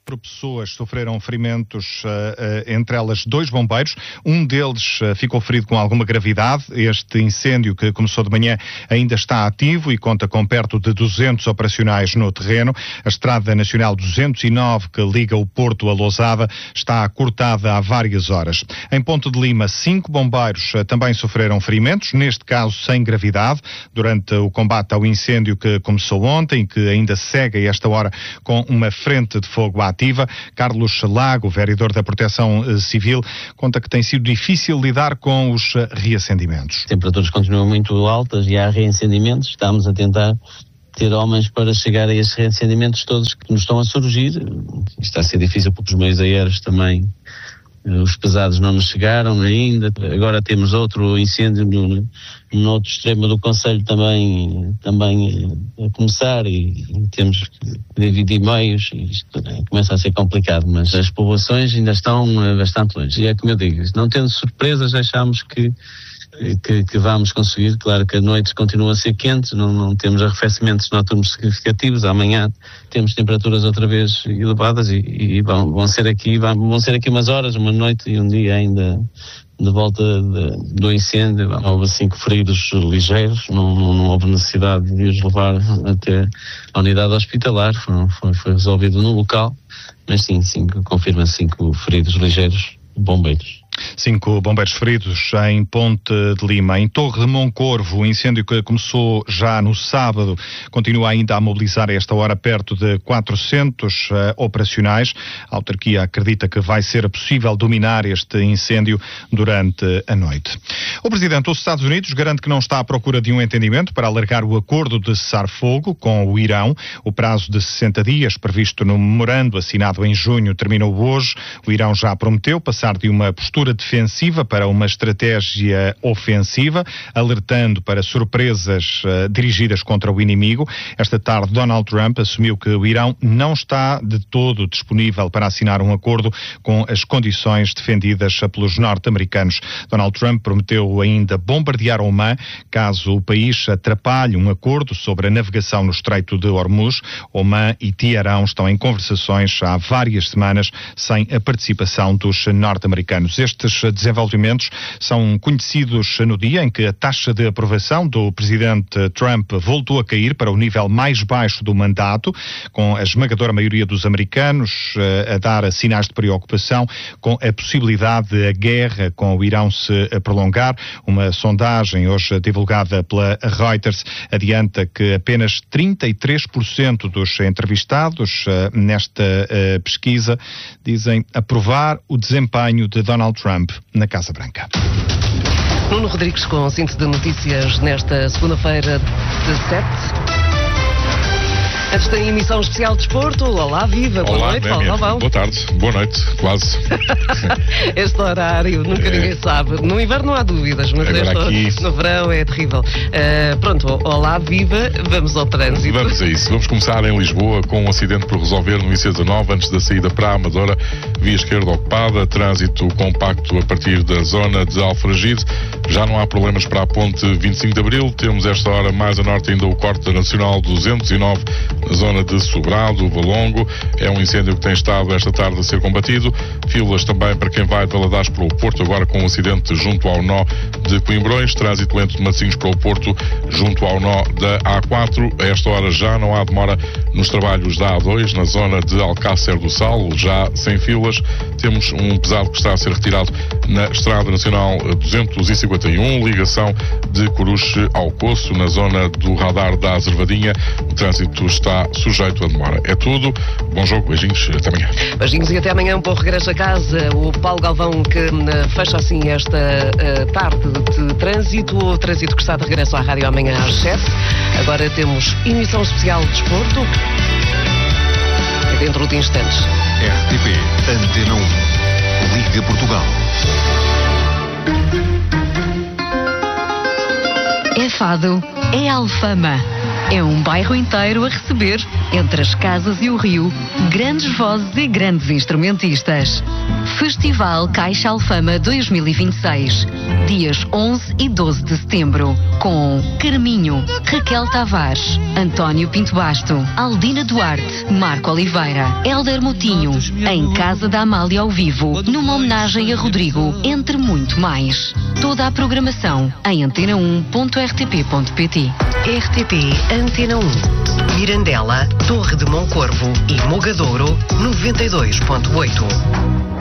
4 pessoas sofreram ferimentos, entre elas 2 bombeiros. Um deles ficou ferido com alguma gravidade. Este incêndio, que começou de manhã, ainda está ativo e conta com perto de 200 operacionais no terreno. A Estrada Nacional 209, que liga o Porto a Lousada, está cortada há várias horas. Em Ponte de Lima, 5 bombeiros também sofreram ferimentos, neste caso sem gravidade, durante o combate ao incêndio que começou ontem, que ainda segue a esta hora com uma frente de fogo ativa. Carlos Lago, vereador da Proteção Civil, conta que tem sido difícil lidar com os reacendimentos. As temperaturas continuam muito altas e há reencendimentos. Estamos a tentar ter homens para chegar a esses reencendimentos todos que nos estão a surgir. Isto está a ser difícil porque os meios aéreos também, os pesados não nos chegaram ainda. Agora temos outro incêndio no outro extremo do concelho também a começar e temos que dividir meios e isto começa a ser complicado, mas as povoações ainda estão bastante longe. E é como eu digo, não tendo surpresas, achamos que vamos conseguir. Claro que as noites continuam a ser quentes, não temos arrefecimentos noturnos significativos. Amanhã temos temperaturas outra vez elevadas e vão ser aqui umas horas, uma noite e um dia ainda de volta do incêndio. Houve 5 feridos ligeiros, não houve necessidade de os levar até a unidade hospitalar, foi resolvido no local, mas sim, confirma 5 feridos ligeiros, bombeiros. 5 bombeiros feridos em Ponte de Lima. Em Torre de Moncorvo, o incêndio que começou já no sábado continua ainda a mobilizar a esta hora perto de 400 operacionais. A autarquia acredita que vai ser possível dominar este incêndio durante a noite. O presidente dos Estados Unidos garante que não está à procura de um entendimento para alargar o acordo de cessar-fogo com o Irão. O prazo de 60 dias previsto no memorando assinado em junho terminou hoje. O Irão já prometeu passar de uma postura defensiva para uma estratégia ofensiva, alertando para surpresas dirigidas contra o inimigo. Esta tarde, Donald Trump assumiu que o Irão não está de todo disponível para assinar um acordo com as condições defendidas pelos norte-americanos. Donald Trump prometeu ainda bombardear Omã caso o país atrapalhe um acordo sobre a navegação no Estreito de Hormuz. Omã e Teherão estão em conversações há várias semanas sem a participação dos norte-americanos. Estes desenvolvimentos são conhecidos no dia em que a taxa de aprovação do presidente Trump voltou a cair para o nível mais baixo do mandato, com a esmagadora maioria dos americanos a dar sinais de preocupação com a possibilidade de a guerra com o Irão se prolongar. Uma sondagem hoje divulgada pela Reuters adianta que apenas 33% dos entrevistados nesta pesquisa dizem aprovar o desempenho de Donald Trump na Casa Branca. Nuno Rodrigues com síntese de notícias nesta segunda-feira de 7. Antes da emissão especial de desporto, olá, viva, boa noite, Paulo Galvão. Boa tarde, boa noite, quase. Este horário, nunca ninguém sabe. No inverno não há dúvidas, mas no verão é terrível. Pronto, olá, viva, vamos ao trânsito. Vamos a isso, vamos começar em Lisboa com um acidente por resolver no IC19, antes da saída para a Amadora, via esquerda ocupada, trânsito compacto a partir da zona de Alfragide. Já não há problemas para a ponte 25 de Abril, temos esta hora mais a norte ainda o corte da Nacional 209, na zona de Sobrado, Valongo. É um incêndio que tem estado esta tarde a ser combatido. Filas também para quem vai de Ladares para o Porto, agora com um acidente junto ao nó de Coimbrões. Trânsito lento de Matosinhos para o Porto, junto ao nó da A4. A esta hora já não há demora nos trabalhos da A2, na zona de Alcácer do Sal, já sem filas. Temos um pesado que está a ser retirado na Estrada Nacional 251, ligação de Coruche ao Poço, na zona do radar da Azervadinha. O trânsito está sujeito a demora. É tudo. Bom jogo, beijinhos, até amanhã. Beijinhos e até amanhã. Um bom regresso a casa. O Paulo Galvão que fecha assim esta tarde de trânsito. O trânsito que está de regresso à rádio amanhã às 7. Agora temos emissão especial de desporto. Dentro de instantes. RTP Antena 1, Liga Portugal. É fado, é Alfama. É um bairro inteiro a receber, entre as casas e o rio, grandes vozes e grandes instrumentistas. Festival Caixa Alfama 2026, dias 11 e 12 de setembro, com Carminho, Raquel Tavares, António Pinto Basto, Aldina Duarte, Marco Oliveira, Hélder Moutinho, em Casa da Amália ao vivo, numa homenagem a Rodrigo, entre muito mais. Toda a programação em antena1.rtp.pt. RTP Antena 1, Mirandela, Torre de Moncorvo e Mogadouro 92.8.